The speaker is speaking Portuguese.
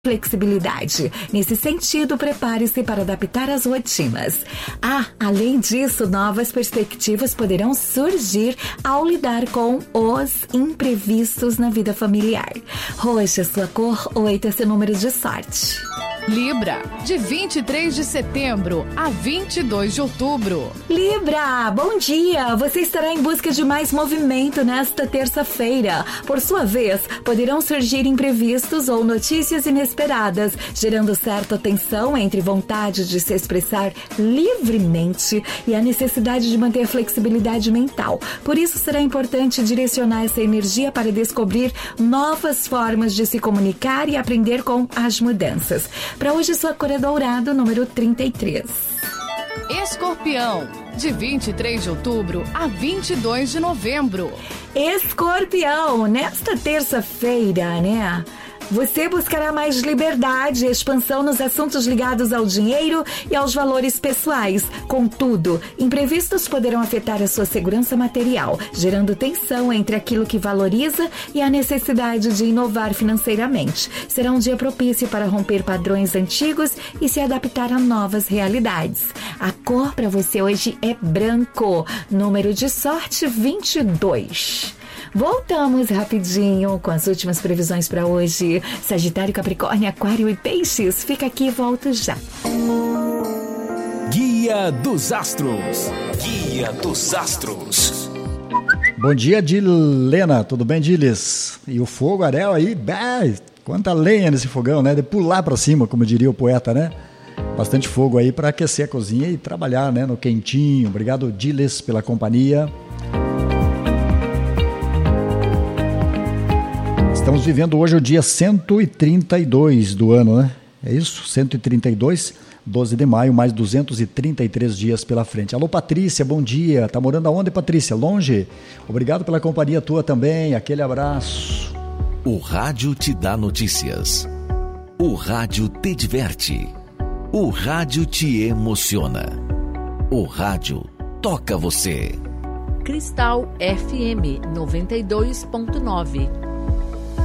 flexibilidade. Nesse sentido, prepare-se para adaptar as rotinas. Além disso, novas perspectivas poderão surgir ao lidar com os imprevistos na vida familiar. Roxa, sua cor 8 é seu número de sorte. Libra, de 23 de setembro a 22 de outubro. Libra, bom dia! Você estará em busca de mais movimento nesta terça-feira. Por sua vez, poderão surgir imprevistos ou notícias inesperadas, gerando certa tensão entre vontade de se expressar livremente e a necessidade de manter flexibilidade mental. Por isso, será importante direcionar essa energia para descobrir novas formas de se comunicar e aprender com as mudanças. Para hoje, sua cor é dourado, número 33. Escorpião, de 23 de outubro a 22 de novembro. Escorpião, nesta terça-feira, né? Você buscará mais liberdade e expansão nos assuntos ligados ao dinheiro e aos valores pessoais. Contudo, imprevistos poderão afetar a sua segurança material, gerando tensão entre aquilo que valoriza e a necessidade de inovar financeiramente. Será um dia propício para romper padrões antigos e se adaptar a novas realidades. A cor para você hoje é branco, número de sorte 22. Voltamos rapidinho com as últimas previsões para hoje. Sagitário, Capricórnio, Aquário e Peixes. Fica aqui e volto já. Guia dos Astros. Guia dos Astros. Bom dia, Dilena. Tudo bem, Diles? E o fogo, Ariel, aí, quanta lenha nesse fogão, né? De pular para cima, como diria o poeta, né? Bastante fogo aí para aquecer a cozinha e trabalhar, né? No quentinho. Obrigado, Diles, pela companhia. Estamos vivendo hoje o dia 132 do ano, né? É isso? 132, 12 de maio, mais 233 dias pela frente. Alô, Patrícia, bom dia. Tá morando aonde, Patrícia? Longe? Obrigado pela companhia tua também. Aquele abraço. O rádio te dá notícias. O rádio te diverte. O rádio te emociona. O rádio toca você. Cristal FM 92.9.